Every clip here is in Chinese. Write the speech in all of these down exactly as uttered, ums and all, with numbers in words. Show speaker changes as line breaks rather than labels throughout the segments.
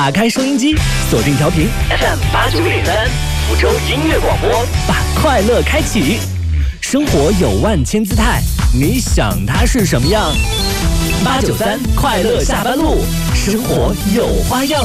打开收音机，锁定调频 F M 八九点三，福州音乐广播，把快乐开启。生活有万千姿态，你想它是什么样？八九三快乐下班路，生活有花样。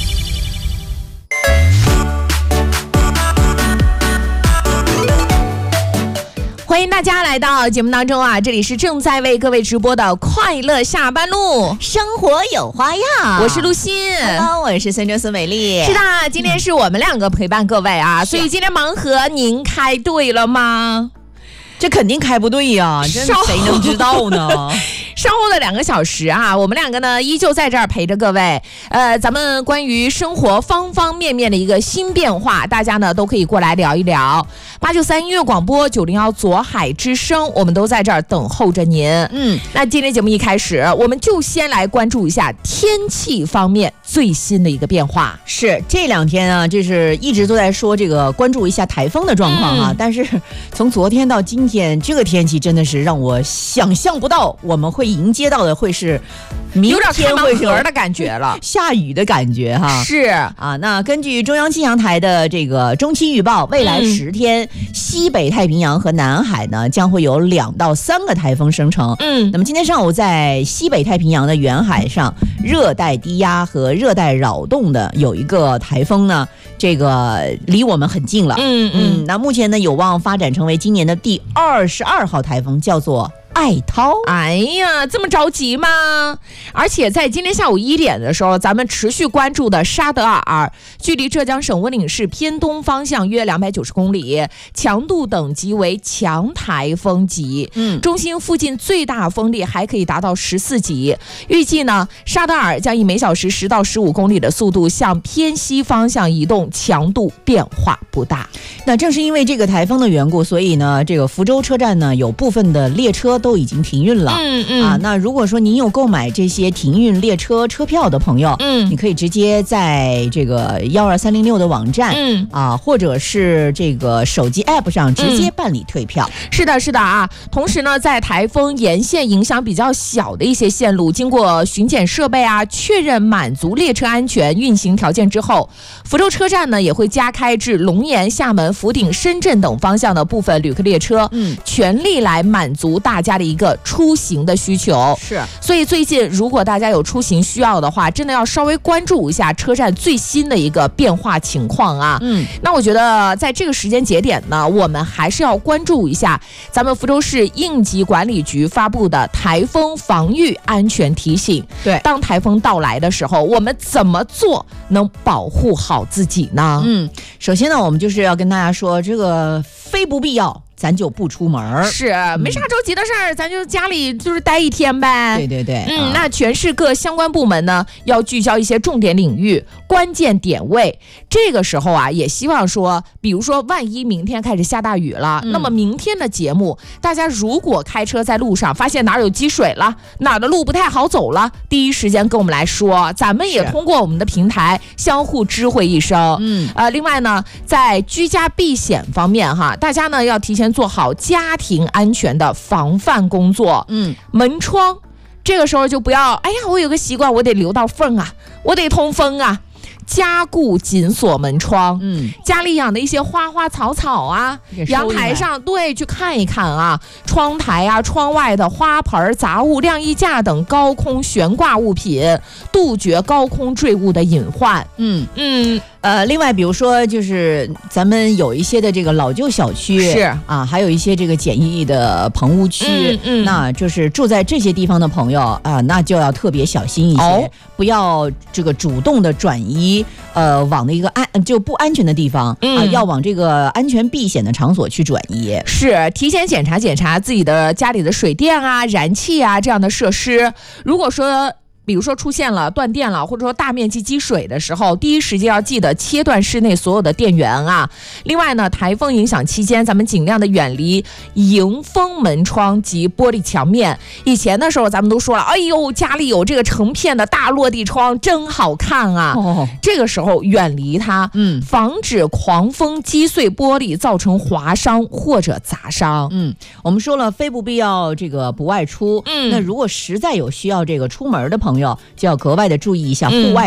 欢迎大家来到节目当中啊！这里是正在为各位直播的快乐下班路，
生活有花样。
我是陆欣
，Hello， 我是孙周思美丽。
是的，今天是我们两个陪伴各位啊，所以今天盲盒您开对了吗？
这肯定开不对呀、啊，这谁能知道呢？
稍后的两个小时啊，我们两个呢依旧在这儿陪着各位。呃，咱们关于生活方方面面的一个新变化，大家呢都可以过来聊一聊。八九三音乐广播九零幺左海之声，我们都在这儿等候着您。嗯，那今天节目一开始，我们就先来关注一下天气方面最新的一个变化。
是这两天啊，就是一直都在说这个关注一下台风的状况啊，嗯、但是从昨天到今天，这个天气真的是让我想象不到我们会迎接到的会是明天会是
有点开盲盒的感觉了，
下雨的感觉哈。
是
啊，那根据中央气象台的这个中期预报，未来十天、嗯、西北太平洋和南海呢将会有两到三个台风生成。嗯，那么今天上午在西北太平洋的沿海上，热带低压和热带扰动的有一个台风呢，这个离我们很近了。嗯嗯，那目前呢有望发展成为今年的第二十二号台风，叫做爱涛。
哎呀，这么着急吗？而且在今天下午一点的时候，咱们持续关注的沙德尔，距离浙江省温岭市偏东方向约两百九十公里，强度等级为强台风级。嗯，中心附近最大风力还可以达到十四级。预计呢，沙德尔将以每小时十到十五公里的速度向偏西方向移动，强度变化不大。
那正是因为这个台风的缘故，所以呢，这个福州车站呢有部分的列车都已经停运了。嗯嗯啊，那如果说您有购买这些停运列车车票的朋友，嗯，你可以直接在这个幺二三零六的网站，嗯啊，或者是这个手机 app 上直接办理退票。
嗯、是的，是的啊。同时呢，在台风沿线影响比较小的一些线路，经过巡检设备啊，确认满足列车安全运行条件之后，福州车站呢也会加开至龙岩、厦门、福鼎、深圳等方向的部分旅客列车，嗯，全力来满足大家的一个出行的需求。
是，
所以最近如果大家有出行需要的话，真的要稍微关注一下车站最新的一个变化情况啊。嗯，那我觉得在这个时间节点呢，我们还是要关注一下咱们福州市应急管理局发布的台风防御安全提醒。
对，
当台风到来的时候，我们怎么做能保护好自己呢？
嗯，首先呢，我们就是要跟大家说，这个非不必要咱就不出门，
是没啥着急的事儿、嗯，咱就家里就是待一天呗。
对对对，
嗯，啊、那全市各相关部门呢，要聚焦一些重点领域、关键点位。这个时候啊，也希望说，比如说，万一明天开始下大雨了，嗯、那么明天的节目，大家如果开车在路上发现哪儿有积水了，哪儿的路不太好走了，第一时间跟我们来说，咱们也通过我们的平台相互知会一声。嗯，呃，另外呢，在居家避险方面哈，大家呢要提前做好家庭安全的防范工作。嗯，门窗这个时候就不要，哎呀，我有个习惯，我得留道缝啊，我得通风啊，加固紧锁门窗。嗯，家里养的一些花花草草啊，阳台上对去看一看啊，窗台啊、窗外的花盆、杂物、晾衣架等高空悬挂物品，杜绝高空坠物的隐患。嗯
嗯。呃，另外，比如说，就是咱们有一些的这个老旧小区
是
啊，还有一些这个简易的棚屋区，嗯嗯，那就是住在这些地方的朋友啊，那就要特别小心一些，哦、不要这个主动的转移，呃，往那个安就不安全的地方、嗯、啊，要往这个安全避险的场所去转移。
是，提前检查检查自己的家里的水电啊、燃气啊这样的设施，如果说比如说出现了断电了，或者说大面积积水的时候，第一时间要记得切断室内所有的电源啊。另外呢，台风影响期间，咱们尽量的远离迎风门窗及玻璃墙面。以前的时候，咱们都说了，哎呦，家里有这个成片的大落地窗，真好看啊。哦、这个时候远离它，嗯，防止狂风击碎玻璃，造成划伤或者砸伤。
嗯，我们说了，非不必要这个不外出。嗯，那如果实在有需要这个出门的朋友，就要格外的注意一下户外